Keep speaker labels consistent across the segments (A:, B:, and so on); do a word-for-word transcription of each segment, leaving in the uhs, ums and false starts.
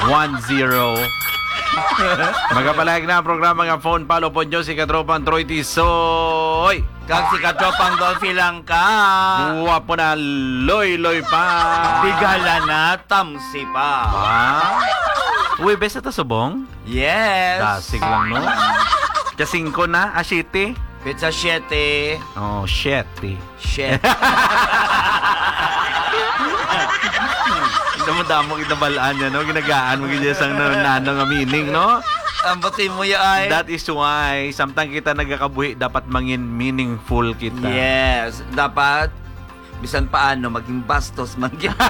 A: one zero. Magapalayag na ang programa nga phone palo po nyo si Katropang Troy Tisoy.
B: Kag si Katropang Dolphy lang ka.
A: Buwa po na loy-loy pa.
B: Bigala na tamsi pa.
A: Ah? Uy, best ito subong?
B: Yes.
A: Dasig lang, no? Kasing ko na, asiti.
B: Pizza siete.
A: Oh, shitty.
B: Shit.
A: Damo-damo kinabalaan niya, no? Ginagaan mo ganyan sang nanong nga meaning, no?
B: Ang batin mo ya ay.
A: That is why, samtang kita nagkakabuhi, dapat mangin meaningful kita.
B: Yes. Dapat, bisan paano, maging bastos, maging...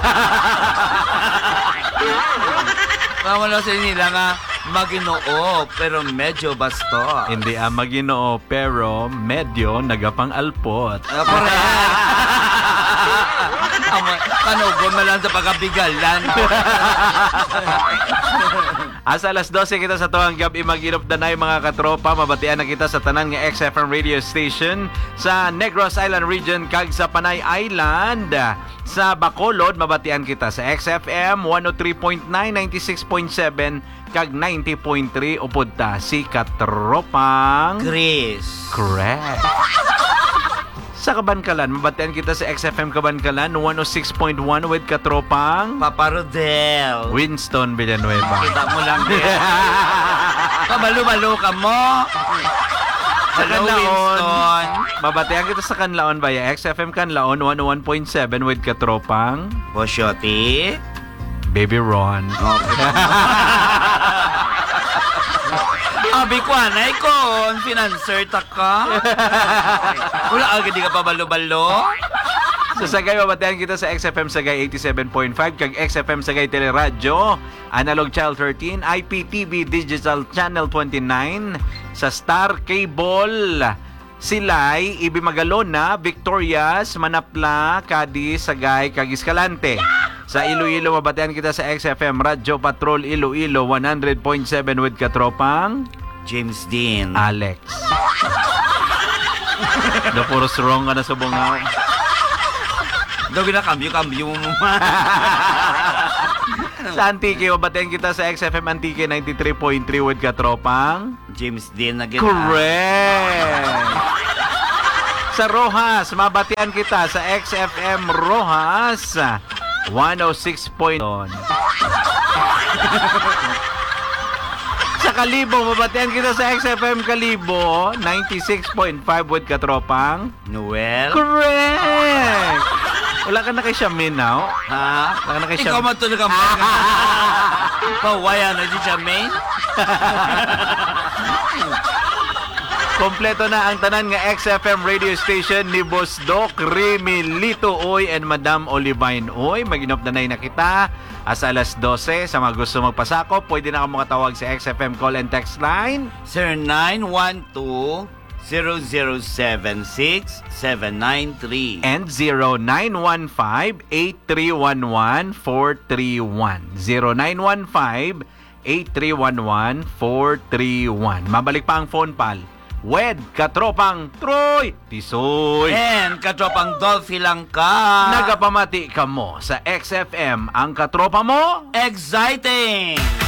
B: Tama na sa nila nga, maginoo, pero medyo bastos.
A: Hindi ah, maginoo, pero medyo nagapang alpot.
B: Ah, correct. Kanugon mo lang sa pagkabigalan.
A: Asa alas dose kita sa tuwang gabi mag-inop danay mga katropa. Mabatian na kita sa tanan nga X F M radio station sa Negros Island region kag sa Panay Island. Sa Bacolod, mabatian kita sa X F M one oh three point nine, ninety-six point seven kag ninety point three upod ta si Katropang
B: Chris.
A: Correct. Sa Kabankalan, mabatian kita sa X F M Kabankalan one oh six point one with Katropang
B: Papa Rodel.
A: Winston Villanueva.
B: Kita mo lang din. Kabalo-balo ka mo.
A: Sa
B: Hello,
A: Kanlaon,
B: Winston.
A: mabatian kita sa Kanlaon via X F M Kanlaon one oh one point seven with Katropang
B: Bosyoti.
A: Baby Ron.
B: Okay. Abi ko, anay ko. Financer ta ka. Wala agad di ka pa balo-balo.
A: Sa Sagay, mabatian kita sa X F M Sagay eighty-seven point five kag X F M Sagay Teleradyo, Analog Channel thirteen, I P T V Digital Channel twenty-nine, sa Star Cable, Silay, Ibimagalona, Victorias, Manapla, Cadiz, Sagay, kag Escalante. Sa Iloilo, mabatian kita sa X F M Radyo Patrol Iloilo one hundred point seven with Katropang
B: James Dean.
A: Alex. Do puro strong ka na sa bunga.
B: Daw ginakambyo-kambyo mo ma.
A: Sa Antique, mabatian kita sa X F M Antique ninety-three point three with Katropang
B: James Dean na gina.
A: Correct. Sa Rojas, mabatian kita sa X F M Rojas one oh six point one. Sa Kalibo, mabatian kita sa X F M Kalibo ninety-six point five with Katropang
B: Noel.
A: Correct. Wala ka na kay Shamin now?
B: Ha?
A: Wala ka na kay
B: Ikaw
A: Shamin?
B: matulog ang mga. Kawaya na si Jermaine.
A: Kompleto na ang tanan nga X F M radio station ni Boss Doc Remy Lito Oy and Madam Olivine Oy. Mag-inop na na kita asa alas dose. Sa mga gusto magpasako, pwede na ka makatawag sa X F M call and text line
B: Sir nine one two, zero zero seven six, seven nine three
A: and zero nine one five, eight three one one, four three one. zero nine one five, eight three one one, four three one. Mabalik pa ang phone pal. Wed, Katropang Troy Tisoy.
B: and Katropang Dolphy lang ka.
A: Nagapamati ka mo sa X F M ang katropa mo.
B: Exciting!